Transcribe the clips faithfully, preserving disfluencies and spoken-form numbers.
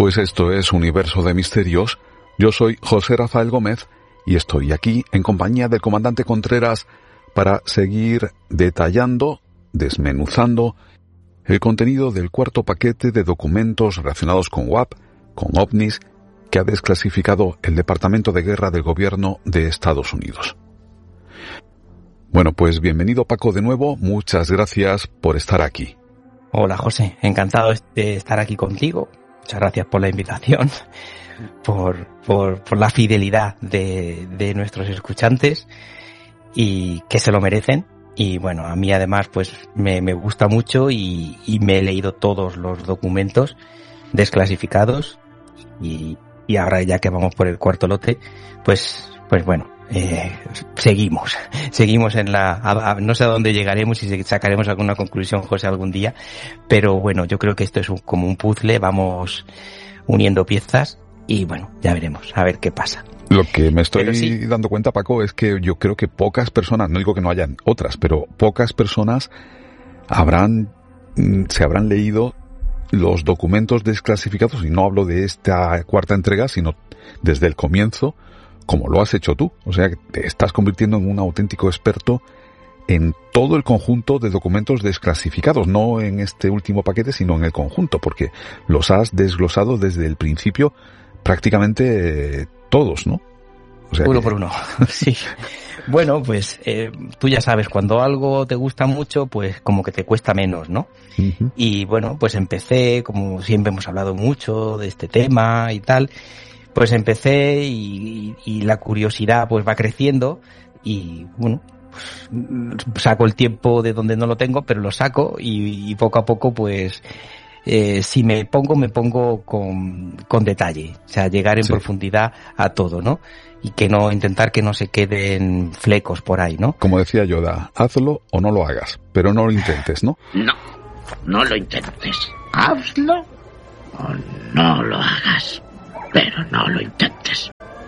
Pues esto es Universo de Misterios. Yo soy José Rafael Gómez y estoy aquí en compañía del comandante Contreras para seguir detallando, desmenuzando el contenido del cuarto paquete de documentos relacionados con U A P, con ovnis, que ha desclasificado el Departamento de Guerra del Gobierno de Estados Unidos. Bueno, pues bienvenido Paco de nuevo, muchas gracias por estar aquí. Hola José, encantado de estar aquí contigo. Muchas gracias por la invitación, por, por, por la fidelidad de, de nuestros escuchantes y que se lo merecen. Y bueno, a mí además pues me, me gusta mucho y, y me he leído todos los documentos desclasificados y, y ahora ya que vamos por el cuarto lote, pues, pues bueno, eh, seguimos, seguimos en la, a, a, no sé a dónde llegaremos y si sacaremos alguna conclusión, José, algún día, pero bueno, yo creo que esto es un, como un puzzle, vamos uniendo piezas y bueno, ya veremos, a ver qué pasa. Lo que me estoy sí. dando cuenta, Paco, es que yo creo que pocas personas, no digo que no hayan otras, pero pocas personas habrán, se habrán leído los documentos desclasificados, y no hablo de esta cuarta entrega, sino desde el comienzo, como lo has hecho tú. O sea, que te estás convirtiendo en un auténtico experto en todo el conjunto de documentos desclasificados, no en este último paquete, sino en el conjunto, porque los has desglosado desde el principio prácticamente todos, ¿no? O sea uno que... por uno, sí. Bueno, pues eh, tú ya sabes, cuando algo te gusta mucho, pues como que te cuesta menos, ¿no? Uh-huh. Y bueno, pues empecé, como siempre hemos hablado mucho de este tema y tal, pues empecé y, y, y la curiosidad pues va creciendo y bueno, pues, saco el tiempo de donde no lo tengo, pero lo saco y, y poco a poco pues eh, si me pongo, me pongo con, con detalle, o sea, llegar en sí. profundidad a todo, ¿no? Y que no, intentar que no se queden flecos por ahí, ¿no? Como decía Yoda, hazlo o no lo hagas, pero no lo intentes, ¿no? No, no lo intentes. Hazlo o no lo hagas. Pero no lo intentes.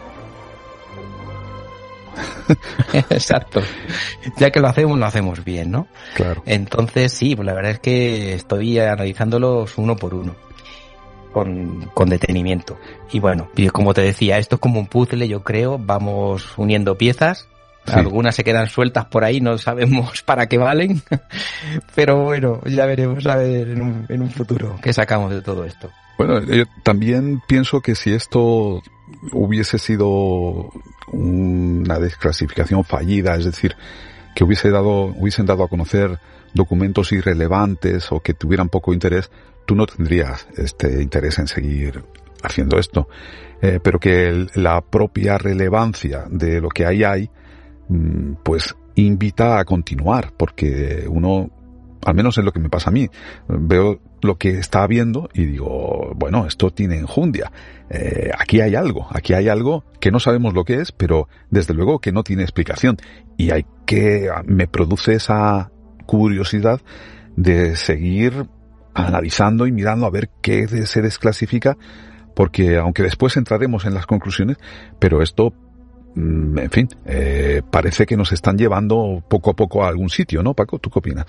Exacto. Ya que lo hacemos, lo hacemos bien, ¿no? Claro. Entonces, sí, pues la verdad es que estoy analizándolos uno por uno. Con, con detenimiento. Y bueno, como te decía, esto es como un puzzle, yo creo. Vamos uniendo piezas. Sí. Algunas se quedan sueltas por ahí, no sabemos para qué valen. Pero bueno, ya veremos a ver en un, en un futuro qué sacamos de todo esto. Bueno, yo también pienso que si esto hubiese sido una desclasificación fallida, es decir, que hubiese dado, hubiesen dado a conocer documentos irrelevantes o que tuvieran poco interés, tú no tendrías este interés en seguir haciendo esto. Eh, pero que el, la propia relevancia de lo que ahí hay, pues invita a continuar, porque uno, al menos es lo que me pasa a mí, veo lo que está viendo y digo, bueno, esto tiene enjundia, eh, aquí hay algo, aquí hay algo que no sabemos lo que es, pero desde luego que no tiene explicación y hay que, me produce esa curiosidad de seguir analizando y mirando a ver qué se desclasifica, porque aunque después entraremos en las conclusiones, pero esto, en fin, eh, parece que nos están llevando poco a poco a algún sitio, ¿no, Paco? ¿Tú qué opinas?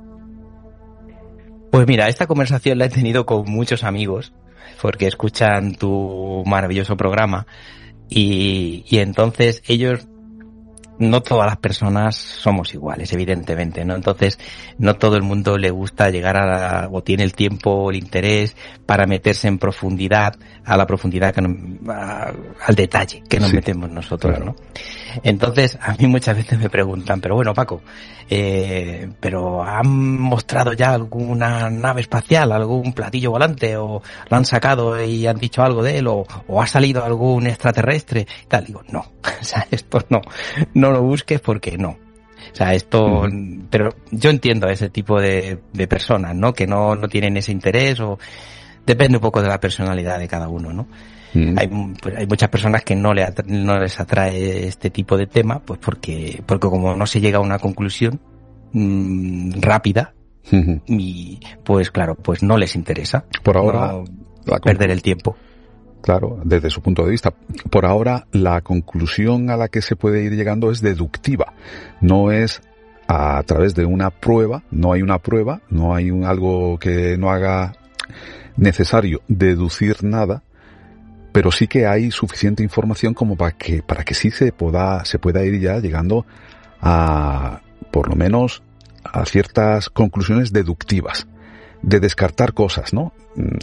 Pues mira, esta conversación la he tenido con muchos amigos, porque escuchan tu maravilloso programa, y, y entonces ellos, no todas las personas somos iguales, evidentemente, ¿no? Entonces, no todo el mundo le gusta llegar a la, o tiene el tiempo o el interés para meterse en profundidad, a la profundidad que nos, a, al detalle que nos sí, metemos nosotros, claro. ¿no? Entonces, a mí muchas veces me preguntan, pero bueno, Paco, eh, pero ¿han mostrado ya alguna nave espacial, algún platillo volante, o lo han sacado y han dicho algo de él, o, o ha salido algún extraterrestre? Y tal, digo, no, o sea, esto no, no lo busques porque no. O sea, esto, uh-huh. pero yo entiendo a ese tipo de, de personas, ¿no? Que no, no tienen ese interés, o depende un poco de la personalidad de cada uno, ¿no? Uh-huh. Hay, pues, hay muchas personas que no, le atra- no les atrae este tipo de tema, pues porque, porque como no se llega a una conclusión mmm, rápida, uh-huh. y pues claro, pues no les interesa. Por ahora, no la perder el tiempo. Claro, desde su punto de vista. Por ahora, la conclusión a la que se puede ir llegando es deductiva. No es a través de una prueba, no hay una prueba, no hay un, algo que no haga necesario deducir nada, pero sí que hay suficiente información como para que, para que sí se pueda, se pueda ir ya llegando a, por lo menos, a ciertas conclusiones deductivas, de descartar cosas, ¿no?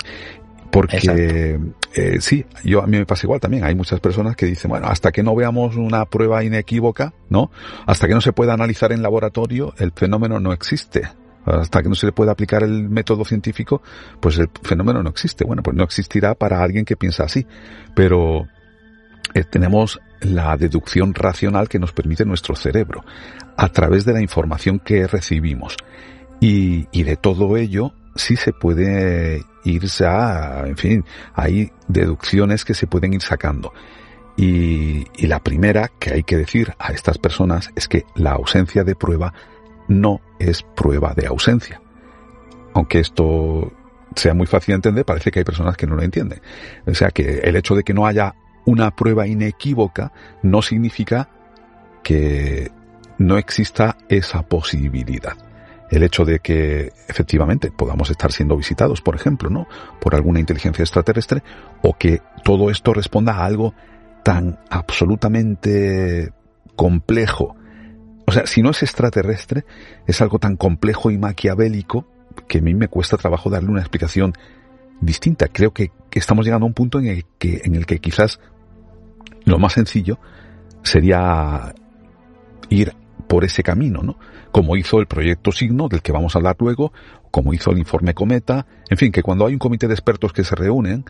Porque, eh, sí, yo, a mí me pasa igual también. Hay muchas personas que dicen, bueno, hasta que no veamos una prueba inequívoca, ¿no? Hasta que no se pueda analizar en laboratorio, el fenómeno no existe. Hasta que no se le pueda aplicar el método científico, pues el fenómeno no existe. Bueno, pues no existirá para alguien que piensa así. Pero eh, tenemos la deducción racional que nos permite nuestro cerebro, a través de la información que recibimos. Y, y de todo ello, sí se puede ir ya, en fin, hay deducciones que se pueden ir sacando. Y, y la primera que hay que decir a estas personas es que la ausencia de prueba no es prueba de ausencia. Aunque esto sea muy fácil de entender, parece que hay personas que no lo entienden. O sea que el hecho de que no haya una prueba inequívoca no significa que no exista esa posibilidad. El hecho de que efectivamente podamos estar siendo visitados, por ejemplo, ¿no?, por alguna inteligencia extraterrestre, o que todo esto responda a algo tan absolutamente complejo. O sea, si no es extraterrestre, es algo tan complejo y maquiavélico que a mí me cuesta trabajo darle una explicación distinta. Creo que, que estamos llegando a un punto en el que, en el que quizás lo más sencillo sería ir por ese camino, ¿no? Como hizo el proyecto Signo, del que vamos a hablar luego, como hizo el informe Cometa, en fin, que cuando hay un comité de expertos que se reúnen,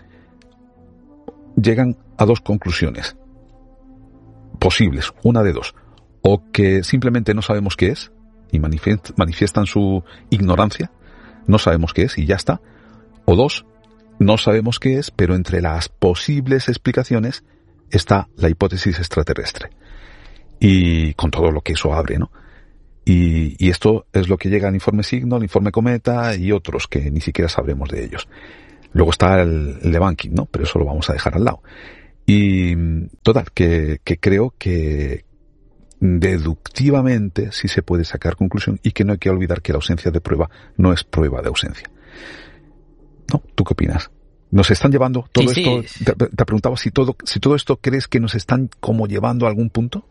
llegan a dos conclusiones posibles, una de dos: o que simplemente no sabemos qué es y manifiestan su ignorancia, no sabemos qué es y ya está, o dos, no sabemos qué es, pero entre las posibles explicaciones está la hipótesis extraterrestre, y con todo lo que eso abre, ¿no? Y, y esto es lo que llega al informe Signo, al informe Cometa y otros que ni siquiera sabremos de ellos. Luego está el, el debunking, ¿no? Pero eso lo vamos a dejar al lado. Y total, que, que creo que deductivamente sí se puede sacar conclusión, y que no hay que olvidar que la ausencia de prueba no es prueba de ausencia. ¿No? ¿Tú qué opinas? ¿Nos están llevando todo sí, esto? Sí. Te, te preguntaba si todo, si todo esto crees que nos están como llevando a algún punto.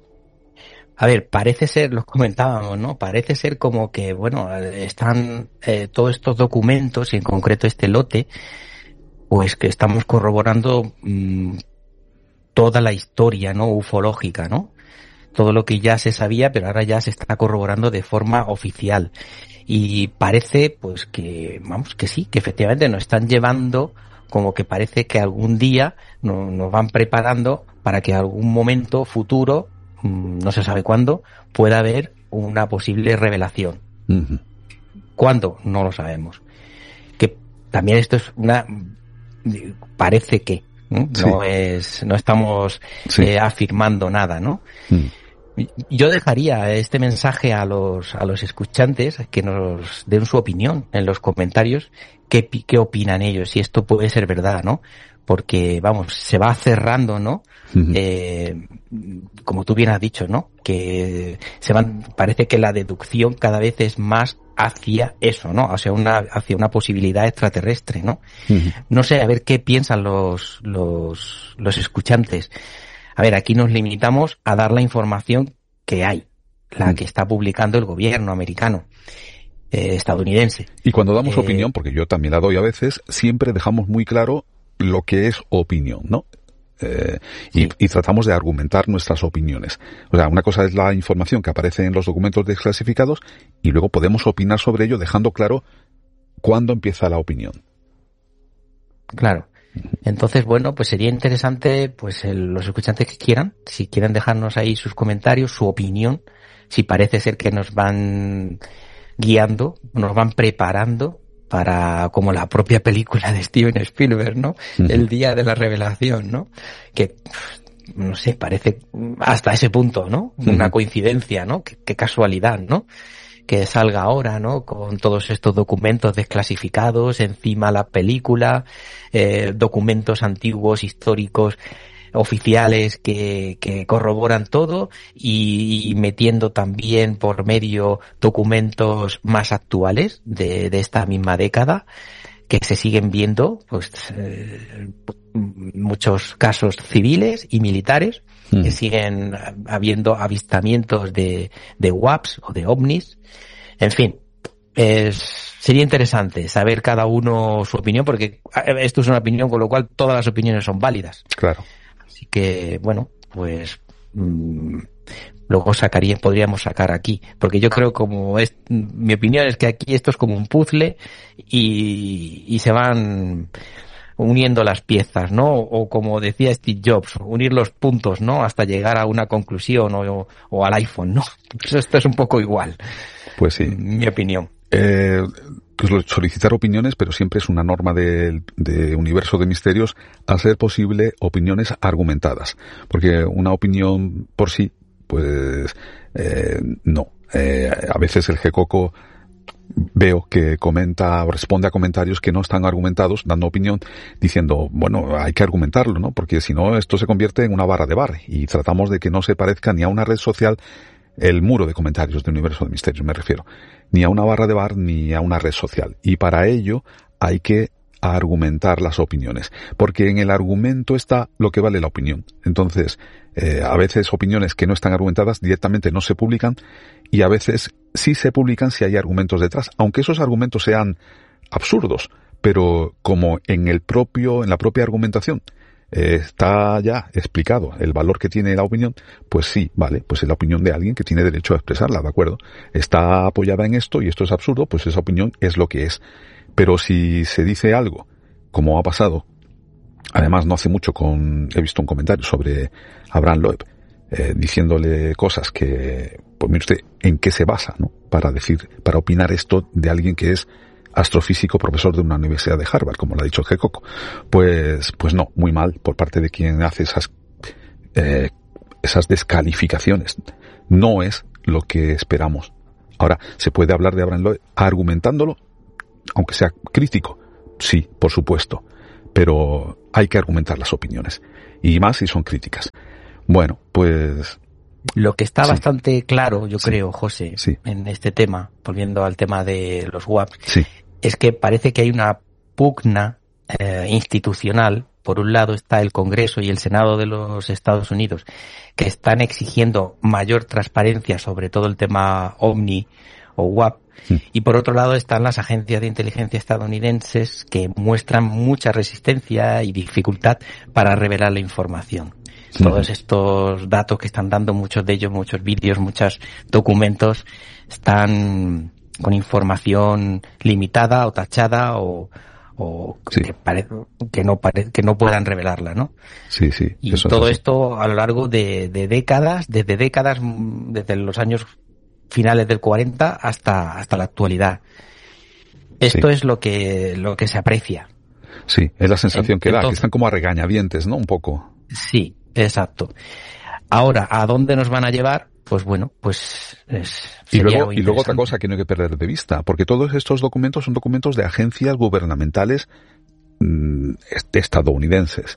A ver, parece ser, los comentábamos, ¿no? Parece ser como que, bueno, están eh, todos estos documentos, y en concreto este lote, pues que estamos corroborando mmm, toda la historia, ¿no?, ufológica, ¿no? Todo lo que ya se sabía, pero ahora ya se está corroborando de forma oficial. Y parece, pues que, vamos, que sí, que efectivamente nos están llevando, como que parece que algún día no, nos van preparando para que algún momento futuro, no se sabe cuándo, pueda haber una posible revelación. Uh-huh. ¿Cuándo? No lo sabemos. Que también esto es una, parece que, ¿no? Sí. No es, no estamos sí. eh, afirmando nada, ¿no? Uh-huh. Yo dejaría este mensaje a los, a los escuchantes, que nos den su opinión en los comentarios, qué, qué opinan ellos, si esto puede ser verdad, ¿no? Porque, vamos, se va cerrando, ¿no? Uh-huh. Eh, como tú bien has dicho, ¿no? Que se van, parece que la deducción cada vez es más hacia eso, ¿no? O sea, una, hacia una posibilidad extraterrestre, ¿no? Uh-huh. No sé, a ver qué piensan los, los, los escuchantes. A ver, aquí nos limitamos a dar la información que hay, la uh-huh. que está publicando el gobierno americano. Eh, estadounidense. Y cuando damos eh, opinión, porque yo también la doy a veces, siempre dejamos muy claro lo que es opinión, ¿no? Eh, y, sí. y tratamos de argumentar nuestras opiniones. O sea, una cosa es la información que aparece en los documentos desclasificados, y luego podemos opinar sobre ello dejando claro cuándo empieza la opinión. Claro. Entonces, bueno, pues sería interesante, pues el, los escuchantes que quieran, si quieren dejarnos ahí sus comentarios, su opinión, si parece ser que nos van guiando, nos van preparando para, como la propia película de Steven Spielberg, ¿no? Uh-huh. El día de la revelación, ¿no? Que, no sé, parece hasta ese punto, ¿no? Uh-huh. Una coincidencia, ¿no? Qué, qué casualidad, ¿no? Que salga ahora, ¿no? Con todos estos documentos desclasificados, encima la película, eh, documentos antiguos, históricos, oficiales que, que corroboran todo, y, y metiendo también por medio documentos más actuales de, de esta misma década, que se siguen viendo, pues, eh, muchos casos civiles y militares, mm. que siguen habiendo avistamientos de, de U A Ps o de ovnis. En fin, es, sería interesante saber cada uno su opinión, porque esto es una opinión, con lo cual todas las opiniones son válidas. Claro. Así que, bueno, pues mmm, luego sacaría, podríamos sacar aquí, porque yo creo, como es, mi opinión es que aquí esto es como un puzzle y, y se van uniendo las piezas, ¿no? O como decía Steve Jobs, unir los puntos, ¿no? Hasta llegar a una conclusión o, o al iPhone, ¿no? Pues esto es un poco igual. Pues sí. Mi opinión. Eh, solicitar opiniones, pero siempre es una norma de, de Universo de Misterios, a ser posible opiniones argumentadas, porque una opinión por sí, pues eh, no. Eh, a veces el G-Coco veo que comenta o responde a comentarios que no están argumentados, dando opinión, diciendo, bueno, hay que argumentarlo, ¿no? Porque si no, esto se convierte en una barra de bar, y tratamos de que no se parezca ni a una red social, el muro de comentarios de Universo de Misterios me refiero, ni a una barra de bar ni a una red social. Y para ello hay que argumentar las opiniones, porque en el argumento está lo que vale la opinión. Entonces, eh, a veces opiniones que no están argumentadas directamente no se publican, y a veces sí se publican si hay argumentos detrás, aunque esos argumentos sean absurdos, pero como en el propio, en la propia argumentación está ya explicado el valor que tiene la opinión, pues sí, vale, pues es la opinión de alguien que tiene derecho a expresarla, ¿de acuerdo? Está apoyada en esto y esto es absurdo, pues esa opinión es lo que es. Pero si se dice algo, como ha pasado, además no hace mucho, con he visto un comentario sobre Abraham Loeb, eh, diciéndole cosas que, pues mire usted, ¿en qué se basa, no? Para decir, para opinar esto de alguien que es astrofísico, profesor de una universidad de Harvard, como lo ha dicho el G-Coco. Pues, pues no, muy mal por parte de quien hace esas, eh, esas descalificaciones. No es lo que esperamos. Ahora, ¿se puede hablar de Abraham Loeb argumentándolo? Aunque sea crítico. Sí, por supuesto. Pero hay que argumentar las opiniones. Y más si son críticas. Bueno, pues... Lo que está sí. bastante claro, yo sí. creo, José, sí. en este tema, volviendo al tema de los U A Ps, sí. es que parece que hay una pugna eh, institucional. Por un lado está el Congreso y el Senado de los Estados Unidos, que están exigiendo mayor transparencia sobre todo el tema OVNI o U A P, sí. y por otro lado están las agencias de inteligencia estadounidenses, que muestran mucha resistencia y dificultad para revelar la información. Sí. Todos estos datos que están dando, muchos de ellos, muchos vídeos, muchos documentos, están con información limitada o tachada o, o sí. que, pare, que no pare, que no puedan revelarla, ¿no? Sí, sí. Y eso todo es esto a lo largo de, de décadas, desde décadas, desde los años finales del cuarenta hasta hasta la actualidad. Esto sí. es lo que lo que se aprecia. Sí, es la sensación que Entonces, da, que están como a regañadientes, ¿no? Un poco. Sí, exacto. Ahora, ¿a dónde nos van a llevar? Pues bueno, pues es, y luego y luego otra cosa que no hay que perder de vista, porque todos estos documentos son documentos de agencias gubernamentales mmm, estadounidenses,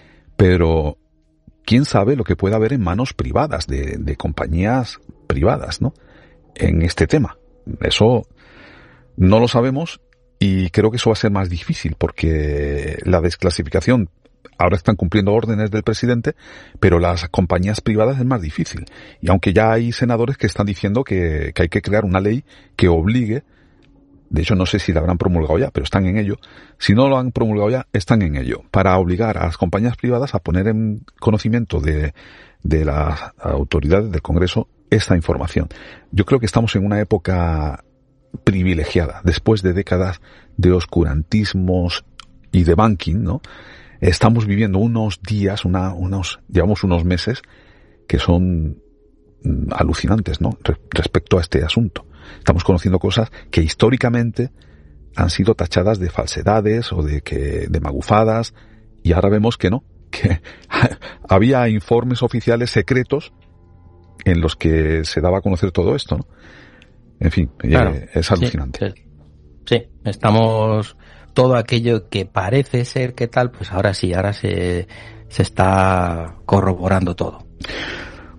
pero quién sabe lo que pueda haber en manos privadas de, de compañías privadas, ¿no? En este tema, eso no lo sabemos y creo que eso va a ser más difícil porque la desclasificación. Ahora están cumpliendo órdenes del presidente, pero las compañías privadas es más difícil. Y aunque ya hay senadores que están diciendo que, que hay que crear una ley que obligue, de hecho no sé si la habrán promulgado ya, pero están en ello. Si no lo han promulgado ya, están en ello, para obligar a las compañías privadas a poner en conocimiento de, de las autoridades del Congreso esta información. Yo creo que estamos en una época privilegiada, después de décadas de oscurantismos y de banking, ¿no? Estamos viviendo unos días, una, unos, llevamos unos meses que son alucinantes, ¿no? Re- respecto a este asunto. Estamos conociendo cosas que históricamente han sido tachadas de falsedades o de que, de magufadas, y ahora vemos que no, que había informes oficiales secretos en los que se daba a conocer todo esto, ¿no? En fin, claro, eh, es alucinante. Sí, sí, sí, estamos... Todo aquello que parece ser que tal, pues ahora sí, ahora se, se está corroborando todo.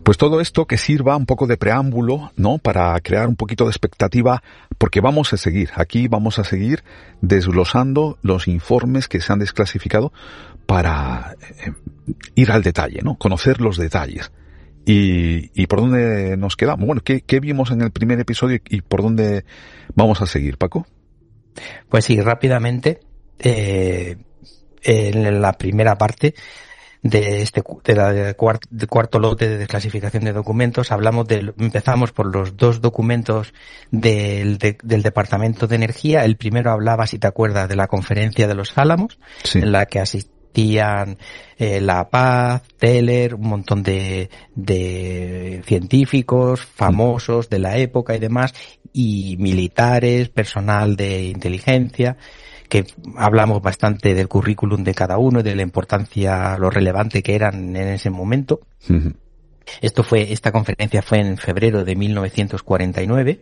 Pues todo esto que sirva un poco de preámbulo, ¿no? Para crear un poquito de expectativa, porque vamos a seguir, aquí vamos a seguir desglosando los informes que se han desclasificado para eh, ir al detalle, ¿no? Conocer los detalles. Y, y por dónde nos quedamos. Bueno, ¿qué, qué vimos en el primer episodio y por dónde vamos a seguir, Paco? Pues sí, rápidamente, eh, en la primera parte de este de la de cuarto, de cuarto lote de desclasificación de documentos, hablamos de, empezamos por los dos documentos del, de, del Departamento de Energía. El primero hablaba, si te acuerdas, de la Conferencia de los Álamos, sí, en la que asistían eh, La Paz, Teller, un montón de, de científicos famosos de la época y demás, y militares, personal de inteligencia, que hablamos bastante del currículum de cada uno y de la importancia, lo relevante que eran en ese momento. Uh-huh. Esto fue, esta conferencia fue en febrero de mil novecientos cuarenta y nueve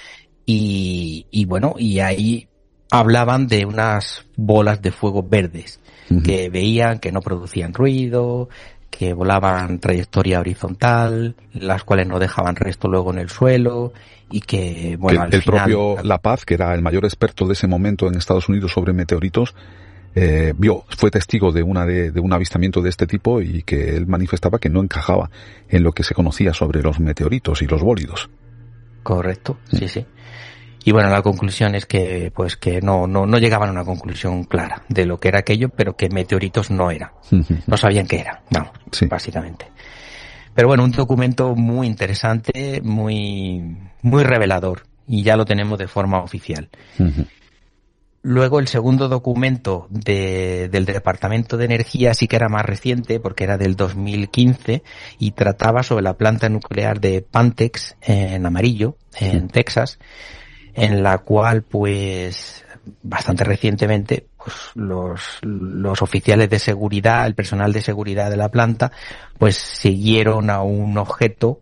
y, y bueno, y ahí hablaban de unas bolas de fuego verdes, uh-huh, que veían que no producían ruido, que volaban trayectoria horizontal, las cuales no dejaban resto luego en el suelo, y que, bueno, que al el final, propio La Paz, que era el mayor experto de ese momento en Estados Unidos sobre meteoritos, eh, vio, fue testigo de una de, de un avistamiento de este tipo, y que él manifestaba que no encajaba en lo que se conocía sobre los meteoritos y los bólidos. Correcto, sí, sí. Y bueno, la conclusión es que, pues, que no, no, no llegaban a una conclusión clara de lo que era aquello, pero que meteoritos no era. No sabían qué era, vamos, sí, básicamente. Pero bueno, un documento muy interesante, muy, muy revelador, y ya lo tenemos de forma oficial. Uh-huh. Luego el segundo documento de, del Departamento de Energía sí que era más reciente, porque era del dos mil quince, y trataba sobre la planta nuclear de Pantex, en Amarillo, en uh-huh. Texas, en la cual, pues, bastante recientemente, pues, los, los oficiales de seguridad, el personal de seguridad de la planta, pues, siguieron a un objeto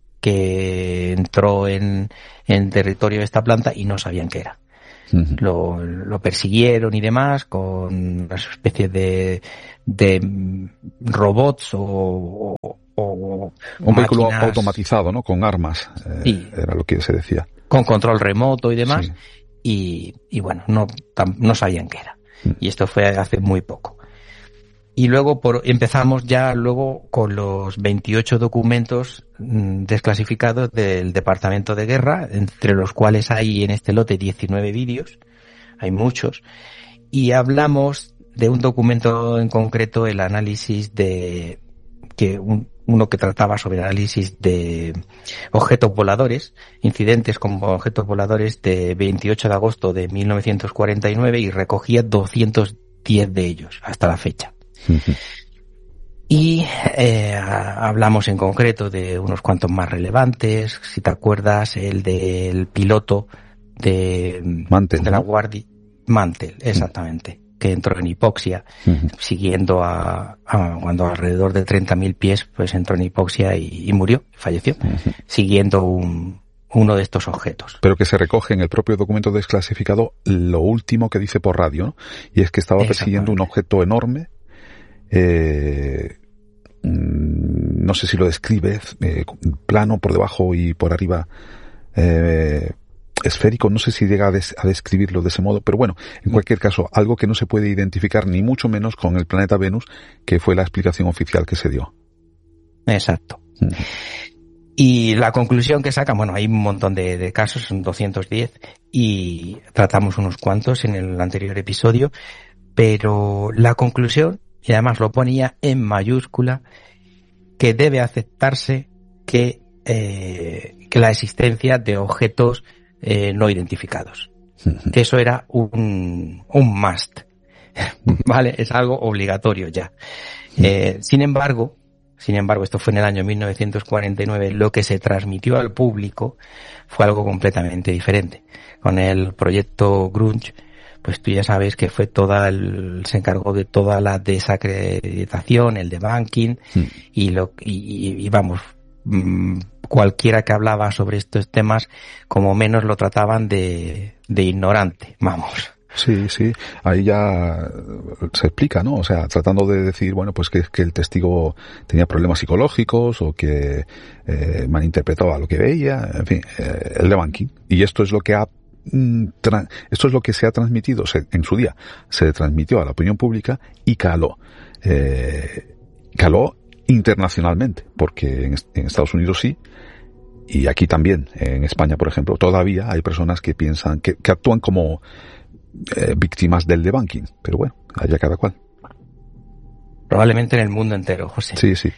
que entró en, en territorio de esta planta y no sabían qué era. Uh-huh. Lo, lo persiguieron y demás con una especie de, de robots o, o, o un vehículo automatizado, ¿no? Con armas, eh, sí, era lo que se decía. Con control remoto y demás, sí. y, y bueno, no, no sabían qué era. Mm. Y esto fue hace muy poco. Y luego por, empezamos ya luego con los veintiocho documentos mmm, desclasificados del Departamento de Guerra, entre los cuales hay en este lote diecinueve vídeos, hay muchos, y hablamos de un documento en concreto, el análisis de, que un, uno que trataba sobre análisis de objetos voladores, incidentes con objetos voladores de veintiocho de agosto de mil novecientos cuarenta y nueve, y recogía doscientos diez de ellos hasta la fecha. Uh-huh. Y eh, hablamos en concreto de unos cuantos más relevantes, si te acuerdas, el del piloto de, Mantel, de la ¿no? Guardia, Mantel, exactamente. Uh-huh. Que entró en hipoxia, uh-huh. siguiendo a, a cuando alrededor de treinta mil pies, pues entró en hipoxia y, y murió, falleció, uh-huh. siguiendo un, uno de estos objetos. Pero que se recoge en el propio documento desclasificado lo último que dice por radio, ¿no? Y es que estaba persiguiendo un objeto enorme, eh, no sé si lo describe, eh, plano por debajo y por arriba, eh, esférico, no sé si llega a, des- a describirlo de ese modo, pero bueno, en cualquier caso, algo que no se puede identificar ni mucho menos con el planeta Venus, que fue la explicación oficial que se dio. Exacto. Mm. Y la conclusión que sacan, bueno, hay un montón de, de casos, son doscientos diez, y tratamos unos cuantos en el anterior episodio, pero la conclusión, y además lo ponía en mayúscula, que debe aceptarse que, eh, que la existencia de objetos Eh, no identificados. Que eso era un, un must. ¿Vale? Es algo obligatorio ya. Eh, sin embargo, sin embargo, esto fue en el año mil novecientos cuarenta y nueve, lo que se transmitió al público fue algo completamente diferente. Con el proyecto Grunge, pues tú ya sabes que fue toda el, se encargó de toda la desacreditación, el debunking, mm. y lo, y, y, y vamos, mmm, cualquiera que hablaba sobre estos temas, como menos lo trataban de, de ignorante, vamos. Sí, sí, ahí ya se explica, ¿no? O sea, tratando de decir, bueno, pues que, que el testigo tenía problemas psicológicos o que eh, malinterpretaba lo que veía, en fin, eh, el debunking. Y esto es lo que ha Tra- esto es lo que se ha transmitido se, en su día, se transmitió a la opinión pública y caló, eh, caló internacionalmente, porque en, en Estados Unidos sí, y aquí también, en España, por ejemplo, todavía hay personas que piensan, que, que actúan como eh, víctimas del debunking, pero bueno, allá cada cual. Probablemente en el mundo entero, José. Sí, sí.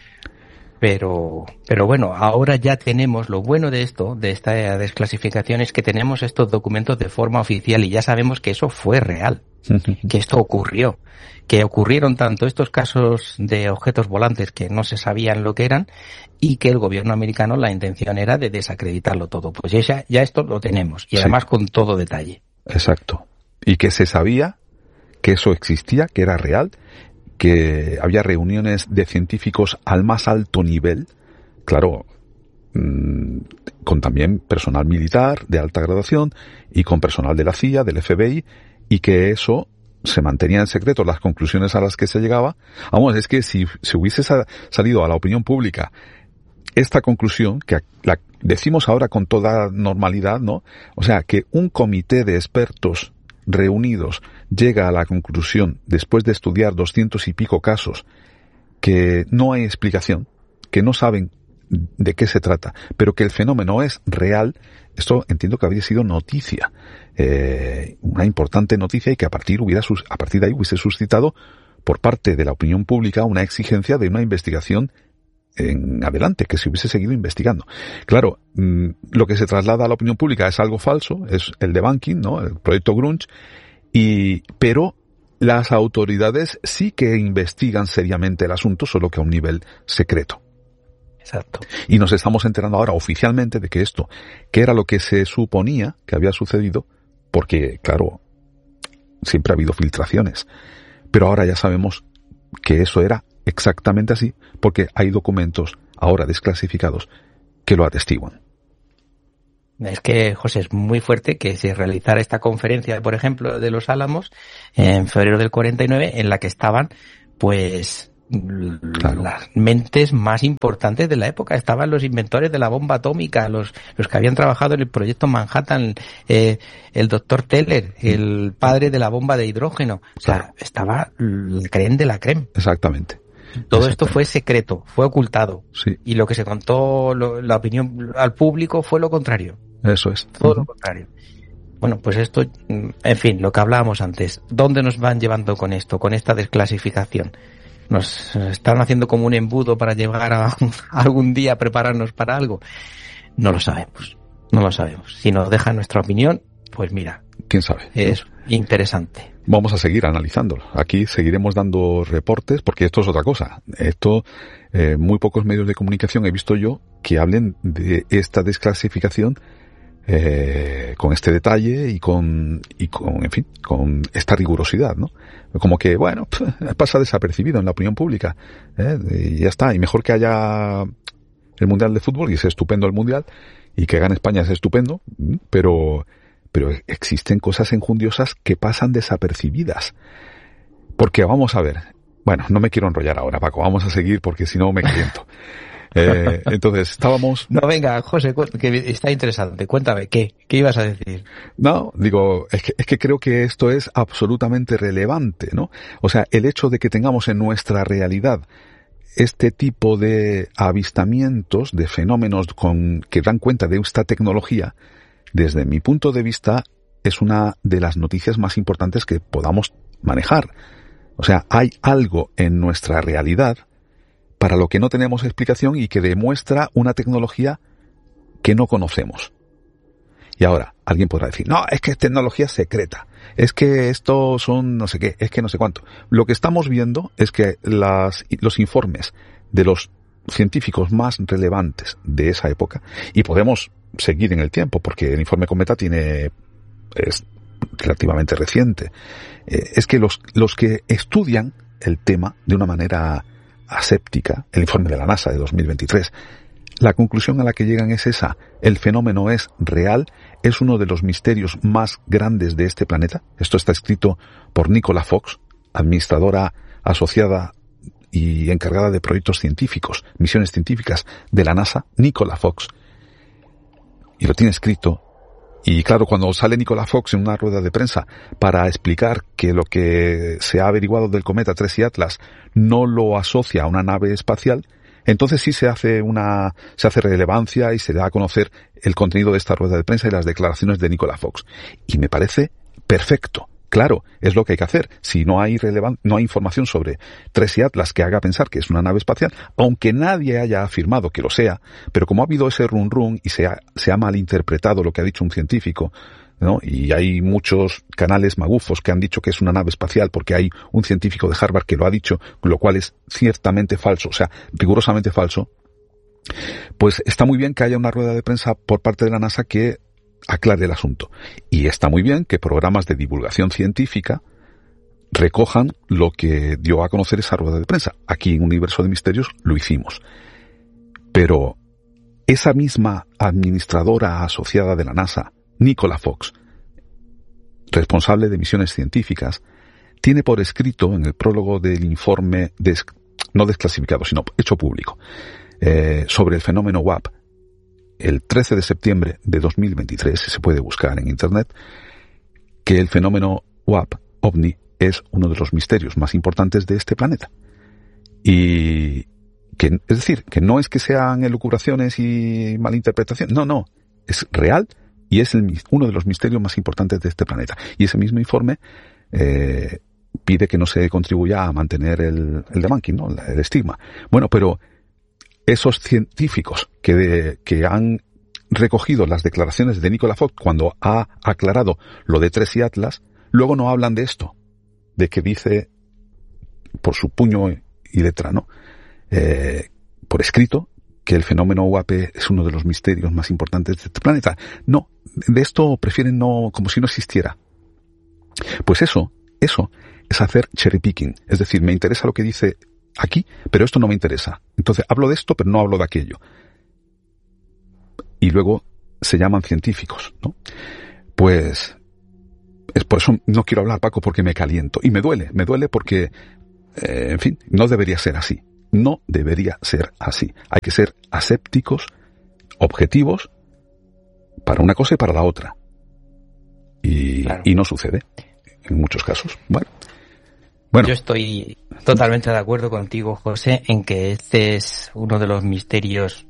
Pero, pero bueno, ahora ya tenemos, lo bueno de esto, de esta desclasificación, es que tenemos estos documentos de forma oficial y ya sabemos que eso fue real, que esto ocurrió, que ocurrieron tanto estos casos de objetos volantes que no se sabían lo que eran y que el gobierno americano la intención era de desacreditarlo todo. Pues ya, ya esto lo tenemos y además sí, con todo detalle. Exacto. Y que se sabía que eso existía, que era real, que había reuniones de científicos al más alto nivel, claro, mmm, con también personal militar de alta graduación y con personal de la C I A, del F B I, y que eso se mantenía en secreto, las conclusiones a las que se llegaba. Vamos, es que si se hubiese sa- salido a la opinión pública esta conclusión, que la decimos ahora con toda normalidad, ¿no? O sea, que un comité de expertos reunidos llega a la conclusión, después de estudiar doscientos y pico casos, que no hay explicación, que no saben de qué se trata, pero que el fenómeno es real. Esto entiendo que habría sido noticia, eh, una importante noticia, y que a partir hubiera sus, a partir de ahí hubiese suscitado por parte de la opinión pública una exigencia de una investigación en adelante, que se hubiese seguido investigando. Claro, mmm, lo que se traslada a la opinión pública es algo falso, es el debunking, ¿no? El proyecto Grunge, y, pero las autoridades sí que investigan seriamente el asunto, solo que a un nivel secreto. Exacto. Y nos estamos enterando ahora oficialmente de que esto, que era lo que se suponía que había sucedido, porque, claro, siempre ha habido filtraciones, pero ahora ya sabemos que eso era exactamente así, porque hay documentos ahora desclasificados que lo atestiguan. Es que, José, es muy fuerte que se realizara esta conferencia, por ejemplo, de los Álamos, en febrero del cuarenta y nueve, en la que estaban, pues, claro, las mentes más importantes de la época. Estaban los inventores de la bomba atómica, los, los que habían trabajado en el proyecto Manhattan, eh, el doctor Teller, el padre de la bomba de hidrógeno. O sea, claro, estaba la creme de la creme. Exactamente. Todo esto fue secreto, fue ocultado. Sí. Y lo que se contó, lo, la opinión al público fue lo contrario. Eso es. Todo uh-huh. lo contrario. Bueno, pues esto, en fin, lo que hablábamos antes. ¿Dónde nos van llevando con esto, con esta desclasificación? ¿Nos están haciendo como un embudo para llegar a, a algún día a prepararnos para algo? No lo sabemos. No lo sabemos. Si nos dejan nuestra opinión, pues mira. ¿Quién sabe? Es interesante. Vamos a seguir analizándolo. Aquí seguiremos dando reportes, porque esto es otra cosa. Esto, eh, muy pocos medios de comunicación he visto yo que hablen de esta desclasificación eh, con este detalle y con, y con, en fin, con esta rigurosidad, ¿no? Como que, bueno, pasa desapercibido en la opinión pública, ¿eh? Y ya está. Y mejor que haya el Mundial de Fútbol, y es estupendo el Mundial, y que gane España es estupendo, pero... pero existen cosas enjundiosas que pasan desapercibidas. Porque vamos a ver, bueno, no me quiero enrollar ahora, Paco, vamos a seguir porque si no me caliento. Eh, entonces, estábamos... No, venga, José, que está interesante, cuéntame, ¿qué? ¿Qué ibas a decir? No, digo, es que, es que creo que esto es absolutamente relevante, ¿no? O sea, el hecho de que tengamos en nuestra realidad este tipo de avistamientos, de fenómenos con, que dan cuenta de esta tecnología, desde mi punto de vista, es una de las noticias más importantes que podamos manejar. O sea, hay algo en nuestra realidad para lo que no tenemos explicación y que demuestra una tecnología que no conocemos. Y ahora, alguien podrá decir, no, es que es tecnología secreta, es que esto son no sé qué, es que no sé cuánto. Lo que estamos viendo es que las, los informes de los científicos más relevantes de esa época, y podemos seguir en el tiempo, porque el informe Cometa tiene, es relativamente reciente, eh, es que los, los que estudian el tema de una manera aséptica, el informe de la NASA de dos mil veintitrés, la conclusión a la que llegan es esa. El fenómeno es real, es uno de los misterios más grandes de este planeta. Esto está escrito por Nicola Fox, administradora asociada y encargada de proyectos científicos, misiones científicas de la NASA, Nicola Fox. Y lo tiene escrito. Y claro, cuando sale Nicola Fox en una rueda de prensa para explicar que lo que se ha averiguado del cometa Tracy Atlas no lo asocia a una nave espacial, entonces sí se hace una, se hace relevancia y se da a conocer el contenido de esta rueda de prensa y las declaraciones de Nicola Fox. Y me parece perfecto. Claro, es lo que hay que hacer. Si no hay relevan- no hay información sobre Tracy Atlas que haga pensar que es una nave espacial, aunque nadie haya afirmado que lo sea, pero como ha habido ese run run y se ha, se ha malinterpretado lo que ha dicho un científico, ¿no? Y hay muchos canales magufos que han dicho que es una nave espacial porque hay un científico de Harvard que lo ha dicho, lo cual es ciertamente falso, o sea, rigurosamente falso, pues está muy bien que haya una rueda de prensa por parte de la NASA que aclare el asunto. Y está muy bien que programas de divulgación científica recojan lo que dio a conocer esa rueda de prensa. Aquí en Universo de Misterios lo hicimos. Pero esa misma administradora asociada de la NASA, Nicola Fox, responsable de misiones científicas, tiene por escrito en el prólogo del informe, des, no desclasificado, sino hecho público, eh, sobre el fenómeno W A P, el trece de septiembre de dos mil veintitrés, se puede buscar en Internet, que el fenómeno W A P, OVNI, es uno de los misterios más importantes de este planeta. Y que, es decir, que no es que sean elucubraciones y malinterpretaciones, no, no, es real y es el, uno de los misterios más importantes de este planeta. Y ese mismo informe eh, pide que no se contribuya a mantener el, el debunking, ¿no? El estigma. Bueno, pero esos científicos que, de, que han recogido las declaraciones de Nicola Fox cuando ha aclarado lo de Tracy Atlas, luego no hablan de esto, de que dice por su puño y letra, ¿no? Eh, por escrito, que el fenómeno U A P es uno de los misterios más importantes de este planeta. No, de esto prefieren no, como si no existiera. Pues eso, eso es hacer cherry picking. Es decir, me interesa lo que dice aquí, pero esto no me interesa. Entonces hablo de esto, pero no hablo de aquello. Y luego se llaman científicos, ¿no? Pues es por eso no quiero hablar, Paco, porque me caliento. Y me duele, me duele porque, eh, en fin, no debería ser así. No debería ser así. Hay que ser asépticos, objetivos, para una cosa y para la otra. Y, claro. y no sucede en muchos casos. Bueno. Bueno. Yo estoy totalmente de acuerdo contigo, José, en que este es uno de los misterios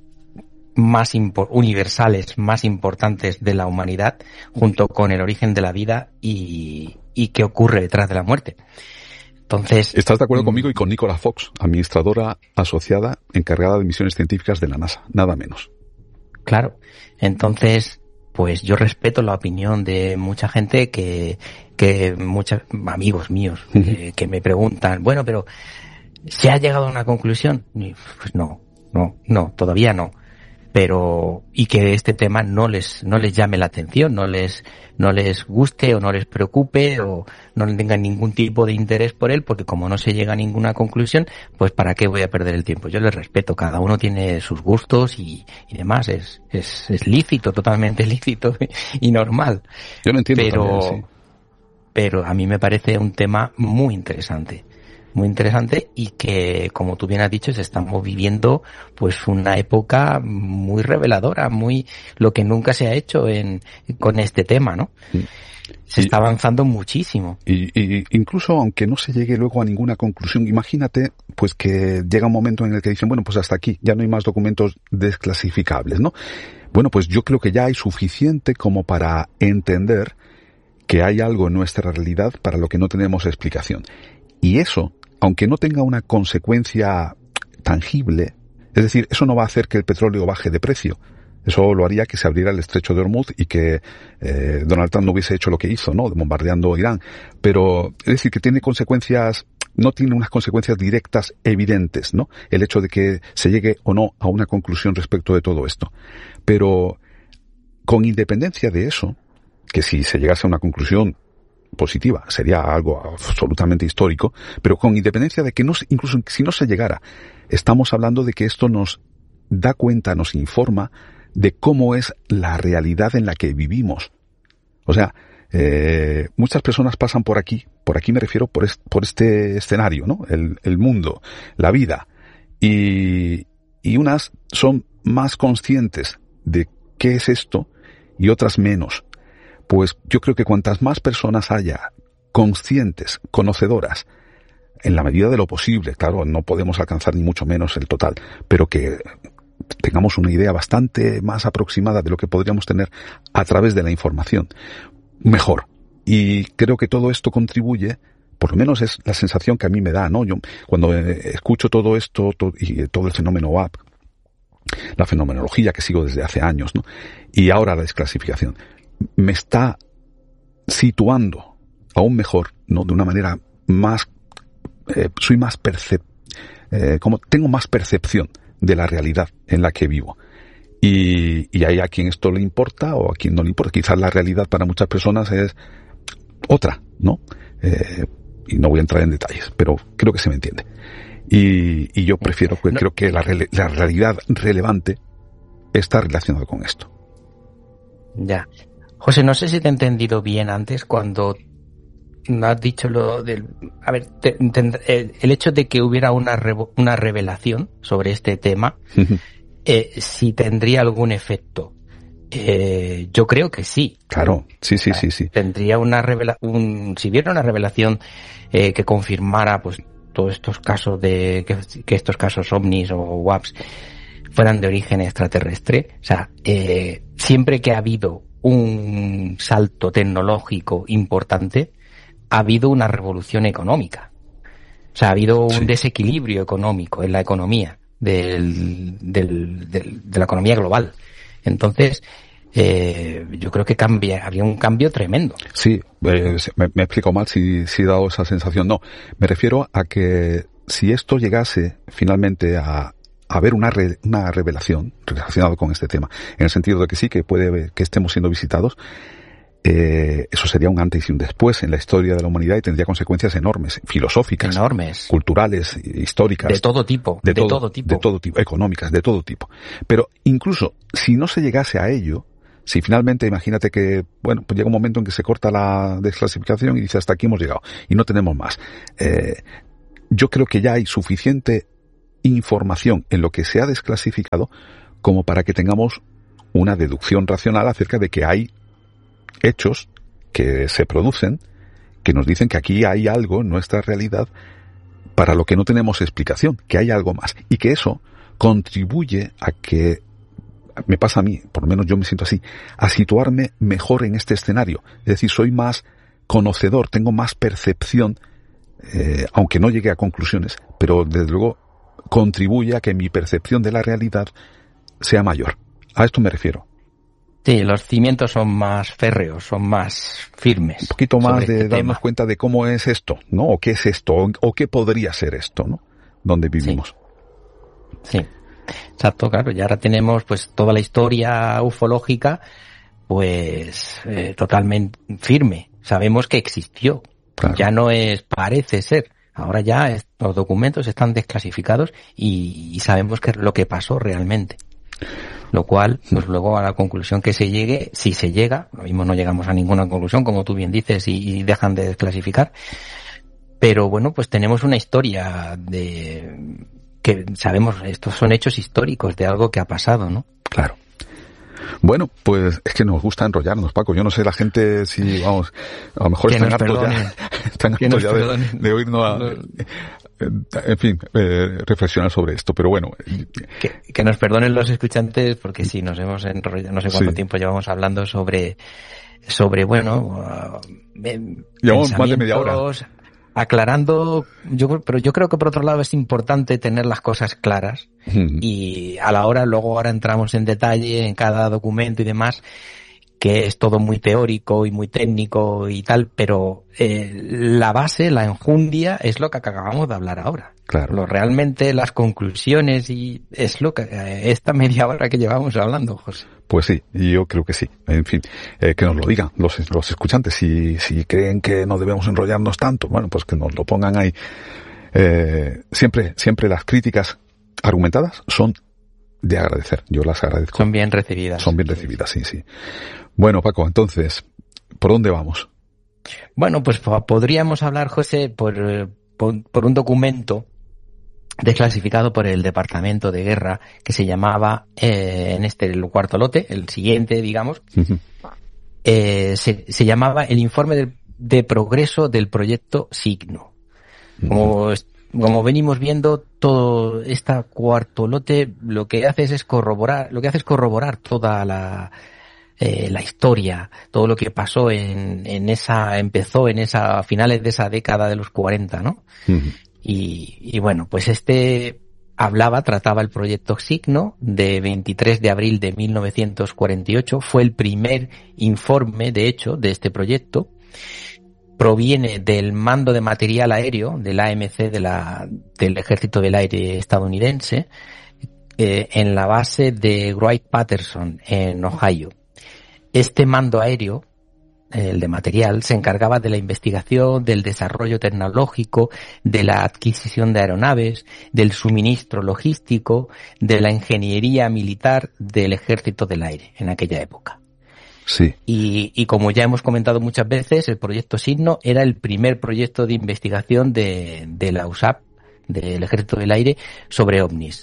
más impor- universales, más importantes de la humanidad, junto con el origen de la vida y, y qué ocurre detrás de la muerte. Entonces, ¿estás de acuerdo conmigo y con Nicola Fox, administradora asociada encargada de misiones científicas de la NASA? Nada menos. Claro. Entonces, pues yo respeto la opinión de mucha gente que, que muchos amigos míos uh-huh. que, que me preguntan, bueno, pero ¿se ha llegado a una conclusión? Y, pues no, no, no, todavía no. Pero, y que este tema no les, no les llame la atención, no les, no les guste o no les preocupe o no tengan ningún tipo de interés por él, porque como no se llega a ninguna conclusión, pues para qué voy a perder el tiempo. Yo les respeto, cada uno tiene sus gustos y, y demás, es, es, es lícito, totalmente lícito y normal. Yo lo entiendo pero, también, sí. Pero a mí me parece un tema muy interesante. Muy interesante y que, como tú bien has dicho, estamos viviendo pues una época muy reveladora, muy lo que nunca se ha hecho en con este tema, ¿no? Se y, está avanzando muchísimo. Y, y incluso aunque no se llegue luego a ninguna conclusión, imagínate pues que llega un momento en el que dicen, bueno, pues hasta aquí, ya no hay más documentos desclasificables, ¿no? Bueno, pues yo creo que ya hay suficiente como para entender que hay algo en nuestra realidad para lo que no tenemos explicación. Y eso, aunque no tenga una consecuencia tangible, es decir, eso no va a hacer que el petróleo baje de precio. Eso lo haría que se abriera el estrecho de Hormuz y que eh, Donald Trump no hubiese hecho lo que hizo, ¿no? Bombardeando Irán. Pero, es decir, que tiene consecuencias, no tiene unas consecuencias directas evidentes, ¿no? El hecho de que se llegue o no a una conclusión respecto de todo esto. Pero, con independencia de eso, que si se llegase a una conclusión positiva, sería algo absolutamente histórico, pero con independencia de que no, incluso si no se llegara, estamos hablando de que esto nos da cuenta, nos informa de cómo es la realidad en la que vivimos. O sea, eh, muchas personas pasan por aquí, por aquí me refiero por, est- por este escenario, ¿no? El, el mundo, la vida. Y, y unas son más conscientes de qué es esto y otras menos. Pues yo creo que cuantas más personas haya conscientes, conocedoras, en la medida de lo posible, claro, no podemos alcanzar ni mucho menos el total, pero que tengamos una idea bastante más aproximada de lo que podríamos tener a través de la información, mejor. Y creo que todo esto contribuye, por lo menos es la sensación que a mí me da, ¿no? Yo cuando escucho todo esto todo, y todo el fenómeno U A P, la fenomenología que sigo desde hace años, ¿no? Y ahora la desclasificación, me está situando aún mejor, ¿no? De una manera más, eh, soy más percep, eh, como tengo más percepción de la realidad en la que vivo. Y, y hay a quien esto le importa o a quien no le importa. Quizás la realidad para muchas personas es otra, ¿no? Eh, y no voy a entrar en detalles, pero creo que se me entiende. Y, y yo prefiero, pues, no. creo que la, la realidad relevante está relacionada con esto. Ya. José, no sé si te he entendido bien antes cuando has dicho lo del... A ver, te, te, el hecho de que hubiera una, re, una revelación sobre este tema, eh, si tendría algún efecto. Eh, yo creo que sí. Claro, sí, sí, sí, sí. Tendría una revelación, si hubiera una revelación eh, que confirmara, pues, todos estos casos de, que, que estos casos ovnis o W A Ps fueran de origen extraterrestre, o sea, eh, siempre que ha habido un salto tecnológico importante, ha habido una revolución económica. O sea, ha habido un sí. desequilibrio económico en la economía del, del, del, de la economía global. Entonces, eh, yo creo que cambia, había un cambio tremendo. Sí, eh, me, me he explicado mal si, si he dado esa sensación. No, me refiero a que si esto llegase finalmente a haber una, re, una revelación relacionada con este tema, en el sentido de que sí, que puede que estemos siendo visitados, eh, eso sería un antes y un después en la historia de la humanidad y tendría consecuencias enormes, filosóficas, enormes, culturales, históricas, de todo tipo, de, de todo, todo tipo, de todo tipo, económicas, de todo tipo. Pero incluso si no se llegase a ello, si finalmente, imagínate que, bueno, pues llega un momento en que se corta la desclasificación y dice hasta aquí hemos llegado y no tenemos más. Eh, yo creo que ya hay suficiente información en lo que se ha desclasificado como para que tengamos una deducción racional acerca de que hay hechos que se producen que nos dicen que aquí hay algo en nuestra realidad para lo que no tenemos explicación, que hay algo más y que eso contribuye a que, me pasa a mí, por lo menos yo me siento así, a situarme mejor en este escenario. Es decir, soy más conocedor, tengo más percepción, eh, aunque no llegue a conclusiones, pero desde luego contribuye a que mi percepción de la realidad sea mayor. A esto me refiero. Sí, los cimientos son más férreos, son más firmes. Un poquito más de este darnos tema. cuenta de cómo es esto, ¿no? O qué es esto, o, o qué podría ser esto, ¿no? Donde vivimos. Sí. sí, exacto, claro. Y ahora tenemos pues toda la historia ufológica pues eh, totalmente firme. Sabemos que existió. Claro. Ya no es, parece ser. Ahora ya es, los documentos están desclasificados y, y sabemos qué es lo que pasó realmente. Lo cual, pues luego a la conclusión que se llegue, si se llega, lo mismo no llegamos a ninguna conclusión, como tú bien dices, y, y dejan de desclasificar. Pero bueno, pues tenemos una historia de que sabemos, estos son hechos históricos de algo que ha pasado, ¿no? Claro. Bueno, pues es que nos gusta enrollarnos, Paco. Yo no sé la gente si, vamos, a lo mejor están hartos ya, están hartos ya de, de oírnos a, no. en fin, eh, reflexionar sobre esto, pero bueno. Que, que nos perdonen los escuchantes porque sí, nos hemos enrollado, no sé cuánto sí. tiempo llevamos hablando sobre, sobre bueno, eh, llevamos más de media hora. Aclarando, yo, pero yo creo que por otro lado es importante tener las cosas claras mm. y a la hora, luego ahora entramos en detalle en cada documento y demás, que es todo muy teórico y muy técnico y tal, pero eh, la base, la enjundia es lo que acabamos de hablar ahora. Claro. Lo realmente las conclusiones y es lo que eh, esta media hora que llevamos hablando, José. Pues sí, yo creo que sí. En fin, eh, que nos lo digan los, los escuchantes. Si, si creen que no debemos enrollarnos tanto, bueno, pues que nos lo pongan ahí. Eh, siempre, siempre las críticas argumentadas son de agradecer. Yo las agradezco. Son bien recibidas. Son bien recibidas, sí, sí. Bueno, Paco, entonces, ¿por dónde vamos? Bueno, pues podríamos hablar, José, por, por, por un documento desclasificado por el Departamento de Guerra que se llamaba, eh, en este el cuarto lote, el siguiente, digamos, uh-huh. eh, se, se llamaba el Informe de, de Progreso del Proyecto Signo. Uh-huh. Como, como venimos viendo, todo este cuarto lote lo que hace es corroborar, lo que hace es corroborar toda la Eh, la historia, todo lo que pasó en, en esa, empezó en esa, a finales de esa década de los cuarenta, ¿no? Uh-huh. Y, y bueno, pues este hablaba, trataba el proyecto Signo de veintitrés de abril de mil novecientos cuarenta y ocho, fue el primer informe, de hecho, de este proyecto. Proviene del Mando de Material Aéreo, del A M C de la, del Ejército del Aire estadounidense, eh, en la base de Wright-Patterson, en Ohio. Este mando aéreo, el de material, se encargaba de la investigación, del desarrollo tecnológico, de la adquisición de aeronaves, del suministro logístico, de la ingeniería militar del Ejército del Aire en aquella época. Sí. Y, y como ya hemos comentado muchas veces, el proyecto Signo era el primer proyecto de investigación de, de la U S A P, del Ejército del Aire, sobre ovnis.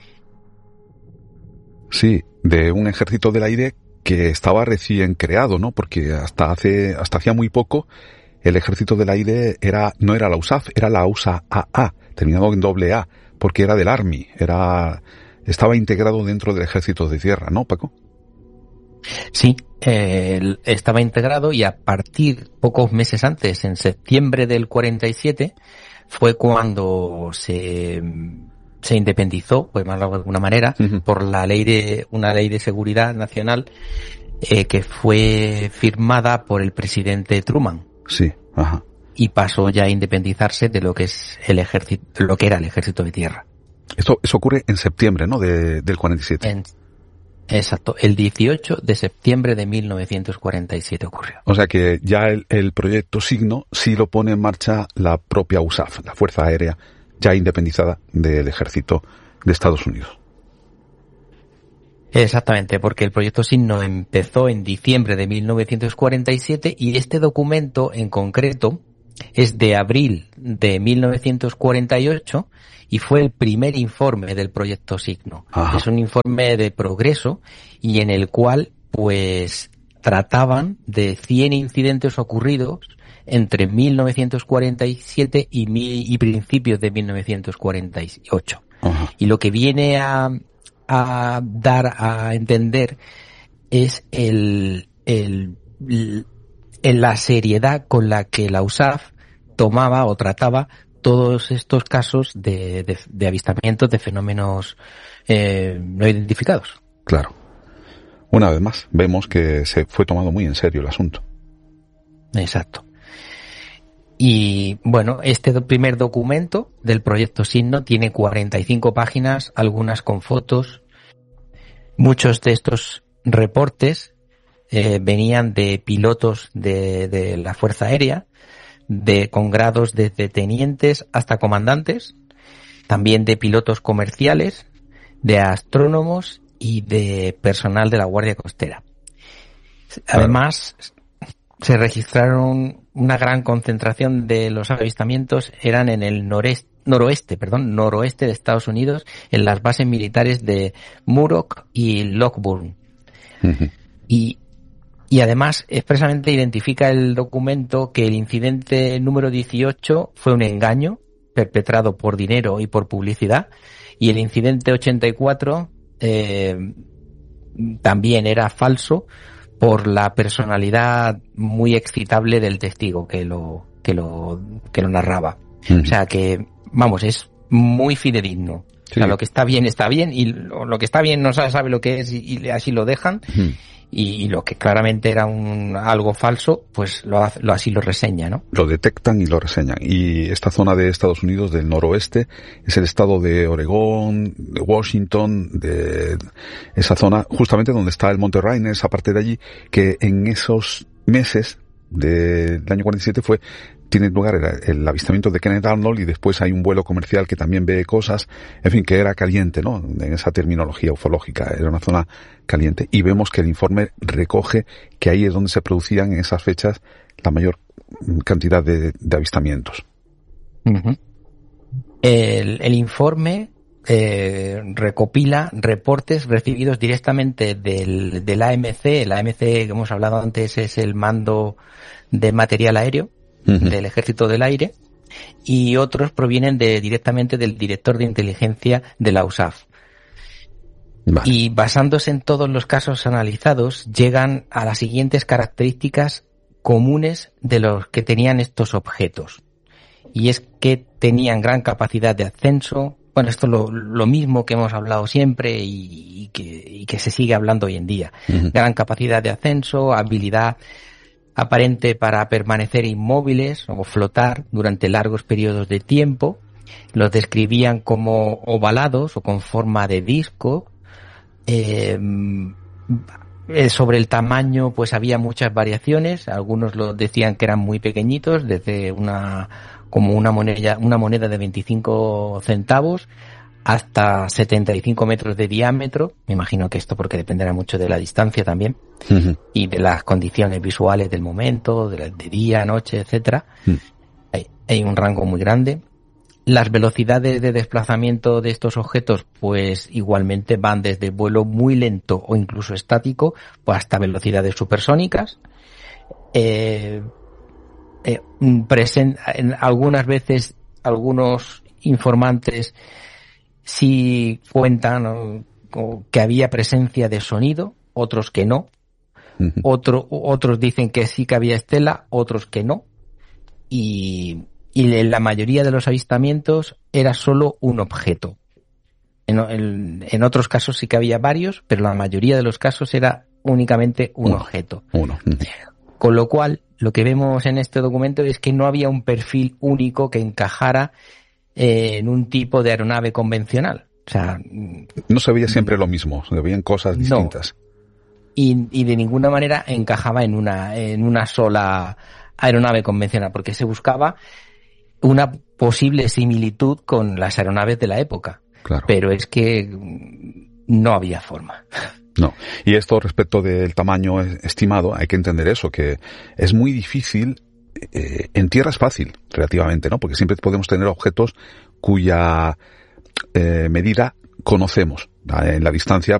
Sí, de un Ejército del Aire que estaba recién creado, ¿no? Porque hasta hace, hasta hacía muy poco, el Ejército del Aire era, no era la U S A F, era la U S A A, terminado en doble A, porque era del Army, era, estaba integrado dentro del Ejército de Tierra, ¿no, Paco? Sí, eh, estaba integrado y a partir, pocos meses antes, en septiembre del cuarenta y siete, fue cuando se, se independizó, pues más de alguna manera, uh-huh. por la ley de, una ley de seguridad nacional, eh, que fue firmada por el presidente Truman. Sí, ajá. Y pasó ya a independizarse de lo que es el ejército, lo que era el Ejército de Tierra. Eso, eso ocurre en septiembre, ¿no? De, del cuarenta y siete. En, exacto, el dieciocho de septiembre de mil novecientos cuarenta y siete ocurrió. O sea que ya el, el proyecto Signo sí lo pone en marcha la propia U S A F, la Fuerza Aérea ya independizada del Ejército de Estados Unidos. Exactamente, porque el proyecto Signo empezó en diciembre de mil novecientos cuarenta y siete y este documento en concreto es de abril de mil novecientos cuarenta y ocho y fue el primer informe del proyecto Signo. Ajá. Es un informe de progreso y en el cual pues trataban de cien incidentes ocurridos entre mil novecientos cuarenta y siete y, mi, y principios de mil novecientos cuarenta y ocho. Ajá. Y lo que viene a, a dar a entender es el, el, el, la seriedad con la que la U S A F tomaba o trataba todos estos casos de, de, de avistamientos de fenómenos eh, no identificados. Claro. Una vez más, vemos que se fue tomando muy en serio el asunto. Exacto. Y bueno, este primer documento del proyecto Signo tiene cuarenta y cinco páginas, algunas con fotos. Muchos de estos reportes eh, venían de pilotos de, de la Fuerza Aérea, de con grados desde tenientes hasta comandantes, también de pilotos comerciales, de astrónomos y de personal de la Guardia Costera. Además, se registraron una gran concentración de los avistamientos, eran en el noreste, noroeste, perdón, noroeste de Estados Unidos, en las bases militares de Muroc y Lockburn. Uh-huh. Y, y además, expresamente identifica el documento que el incidente número dieciocho fue un engaño perpetrado por dinero y por publicidad, y el incidente ochenta y cuatro eh, también era falso por la personalidad muy excitable del testigo que lo que lo que lo narraba. Uh-huh. O sea que, vamos, es muy fidedigno. Sí. O sea, lo que está bien está bien y lo, lo que está bien no sabe, sabe lo que es y, y así lo dejan. Uh-huh. Y, y lo que claramente era un algo falso, pues lo, lo así lo reseña, ¿no? Lo detectan y lo reseñan. Y esta zona de Estados Unidos del noroeste es el estado de Oregón, de Washington, de esa zona justamente donde está el Monte Rainier, esa parte de allí, que en esos meses del año cuarenta y siete fue tiene lugar el, el avistamiento de Kenneth Arnold y después hay un vuelo comercial que también ve cosas, en fin, que era caliente, ¿no? En esa terminología ufológica, era una zona caliente. Y vemos que el informe recoge que ahí es donde se producían en esas fechas la mayor cantidad de, de avistamientos. Uh-huh. El, el informe eh, recopila reportes recibidos directamente del, del A M C. El A M C, que hemos hablado antes, es el mando de material aéreo, uh-huh, del Ejército del Aire, y otros provienen de directamente del director de inteligencia de la U S A F. Vale. Y basándose en todos los casos analizados, llegan a las siguientes características comunes de los que tenían estos objetos. Y es que tenían gran capacidad de ascenso. Bueno, esto es lo, lo mismo que hemos hablado siempre y, y, que, y que se sigue hablando hoy en día. Uh-huh. Gran capacidad de ascenso, habilidad aparente para permanecer inmóviles o flotar durante largos periodos de tiempo. Los describían como ovalados o con forma de disco. Eh, sobre el tamaño, pues había muchas variaciones. Algunos lo decían que eran muy pequeñitos, desde una como una moneda, una moneda de veinticinco centavos hasta setenta y cinco metros de diámetro. Me imagino que esto porque dependerá mucho de la distancia también, uh-huh, y de las condiciones visuales del momento, de, de día, noche, etcétera. Uh-huh. Hay, hay un rango muy grande. Las velocidades de desplazamiento de estos objetos, pues igualmente van desde vuelo muy lento o incluso estático, pues hasta velocidades supersónicas. Eh, eh, present, en algunas veces algunos informantes sí cuentan, ¿no?, que había presencia de sonido, otros que no. Uh-huh. Otro, otros dicen que sí que había estela, otros que no. Y Y en la mayoría de los avistamientos era solo un objeto. En, en, en otros casos sí que había varios, pero la mayoría de los casos era únicamente un uno, objeto. Uno. Con lo cual, lo que vemos en este documento es que no había un perfil único que encajara eh, en un tipo de aeronave convencional. O sea, no se veía siempre lo mismo, se veían cosas distintas. No. Y, y de ninguna manera encajaba en una, en una sola aeronave convencional, porque se buscaba una posible similitud con las aeronaves de la época. Claro. Pero es que no había forma. No. Y esto respecto del tamaño estimado, hay que entender eso, que es muy difícil, eh, en tierra es fácil, relativamente, ¿no? Porque siempre podemos tener objetos cuya eh, medida conocemos. En la distancia